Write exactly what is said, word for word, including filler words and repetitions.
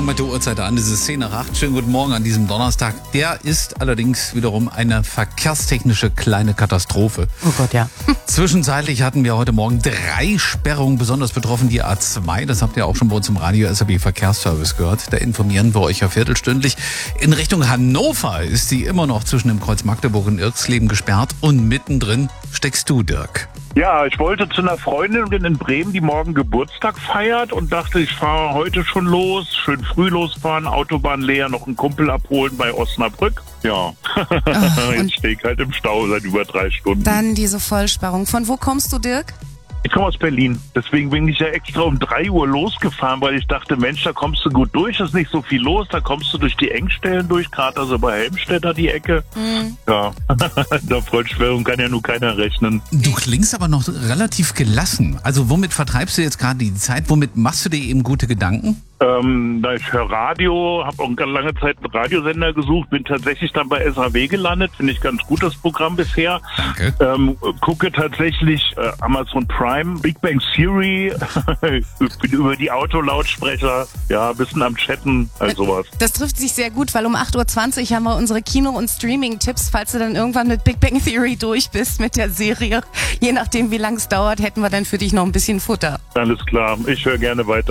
mit der Uhrzeit an. Es ist zehn nach acht. Schönen guten Morgen an diesem Donnerstag. Der ist allerdings wiederum eine verkehrstechnische kleine Katastrophe. Oh Gott, ja. Zwischenzeitlich hatten wir heute Morgen drei Sperrungen, besonders betroffen die A zwei. Das habt ihr auch schon bei uns im Radio S R B Verkehrsservice gehört. Da informieren wir euch ja viertelstündlich. In Richtung Hannover ist sie immer noch zwischen dem Kreuz Magdeburg und Irksleben gesperrt. Und mittendrin steckst du, Dirk. Ja, ich wollte zu einer Freundin in Bremen, die morgen Geburtstag feiert und dachte, ich fahre heute schon los, schön früh losfahren, Autobahn leer, noch einen Kumpel abholen bei Osnabrück. Ja, Oh, jetzt stehe ich halt im Stau seit über drei Stunden. Dann diese Vollsperrung. Von wo kommst du, Dirk? Ich komme aus Berlin, deswegen bin ich ja extra um drei Uhr losgefahren, weil ich dachte, Mensch, da kommst du gut durch, ist nicht so viel los, da kommst du durch die Engstellen durch, gerade also bei Helmstedter die Ecke. Mhm. Ja, der Vollsperrung kann ja nur keiner rechnen. Du klingst aber noch relativ gelassen. Also womit vertreibst du jetzt gerade die Zeit? Womit machst du dir eben gute Gedanken? Ähm, da ich höre Radio, habe auch ganz lange Zeit einen Radiosender gesucht, bin tatsächlich dann bei S R W gelandet, finde ich ganz gut das Programm bisher. Danke. Ähm, gucke tatsächlich äh, Amazon Prime, Big Bang Theory, bin über die Autolautsprecher, ja, ein bisschen am Chatten, also sowas. Das trifft sich sehr gut, weil um acht Uhr zwanzig haben wir unsere Kino- und Streaming-Tipps. Falls du dann irgendwann mit Big Bang Theory durch bist mit der Serie, je nachdem wie lang es dauert, hätten wir dann für dich noch ein bisschen Futter. Alles klar, ich höre gerne weiter.